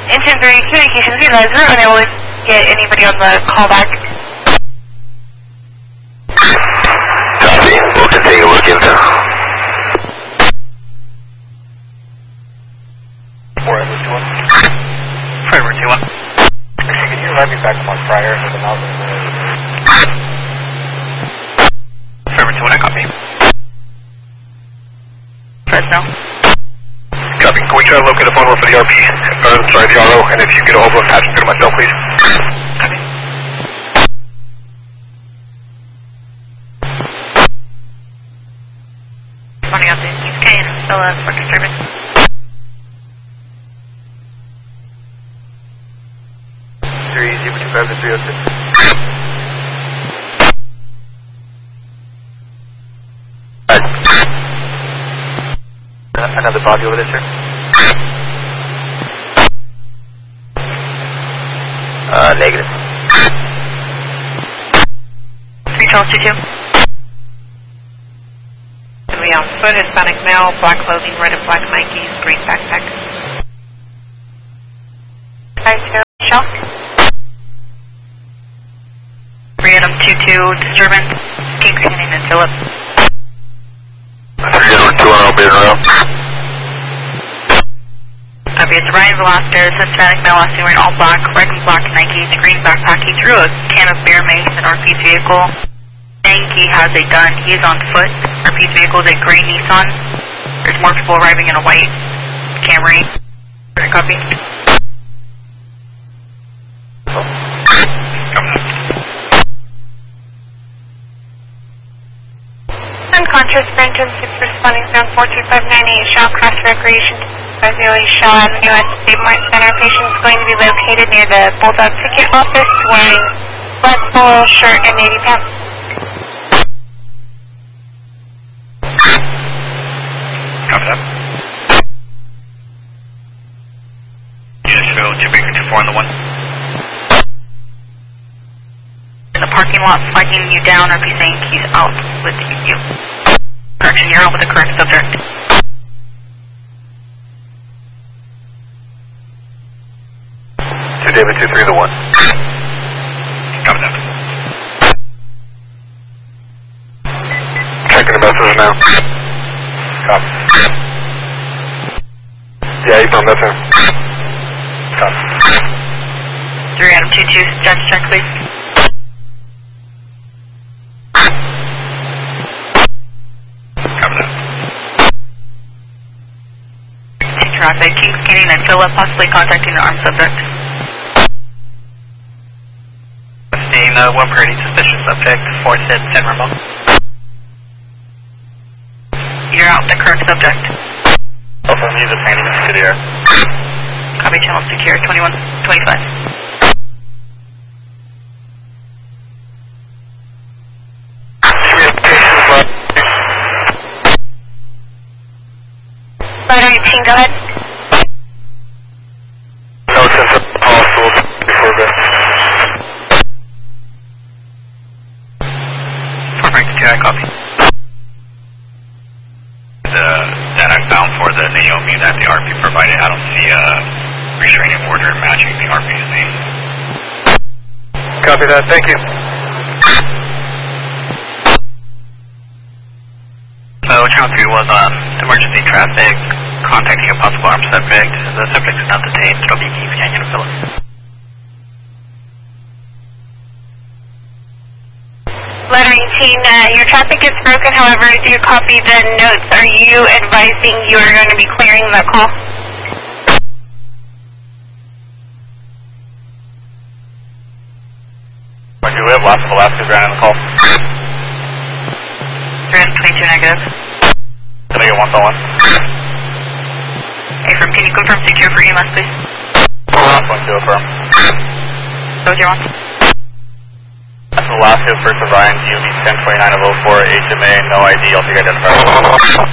Engine 3 communications, realize we're unable to get anybody on the callback. Copy. We'll continue looking. Forever 2-1. Can you let me back on prior to the mountain? Forever 2-1, I copy. Fresno. Copy. Can we try to locate a phone number for the RP? Sorry, the RO, and if you get a hold of patch it through myself, please. Copy. Morning update. He's Kane. Still working service. Another body over there, sir? Negative. 3 Charles 22. We on foot, Hispanic male, black clothing, red and black Nikes, green backpack. 5-0, shock. Random 2-2, disturbance, King Canyon and Phillips. 3-2-1, being around. Copy, it's Ryan Velasquez, Hispanic male, last wearing all black, red and black Nikes, green backpack. He threw a can of beer mace in RP's vehicle. He has a gun. He is on foot. RP's vehicle is a gray Nissan. There's more people arriving in a white Camry. Copy. Unconscious, Brenton 6 responding zone 42598, Shaw Cross Recreation, Azalea Shaw Avenue at State Mart Center. Patient is going to be located near the Bulldog Ticket Office, wearing black polo shirt and navy pants. Copy that. You just show 2 Baker 2-4 on the 1. In the parking lot, flagging you down, or be saying he's out with you. Correction, you're out with the correct subject. David 2-3 to 1. Copy that. Checking the message now. Copy. Yeah, you found message. Copy. 3 out of 2-2, just check please. Copy that. Traffic, Kings Canyon and Phillip possibly contacting the armed subject. Seeing 1 pretty suspicious subject, 4-6, San Ramon. You're out with the correct subject. Also, he's a painting to the air. Copy, channel secure, 2125. Ladder 18, go ahead. No sense of possible before that. 492, I copy. That I found for the Naomi that the RP provided, I don't see a restraining order matching the RP's name. Copy that, thank you. So channel 3 was emergency traffic, contacting a possible armed subject. The subject is now detained, it'll be Kings Canyon and Phillips. Letter 18, your traffic is broken, however, I do copy the notes. Are you advising you are going to be clearing the call? Where do you live? Lots of Alaska's ran on the call. 322 negative. Can I get 1-1? Hey, from, can you confirm secure for EMS, please? 1.2 affirm. What was your one? Alaska, first of Ryan, UV 1029 of 04, HMA, no ID, I'll take identifier.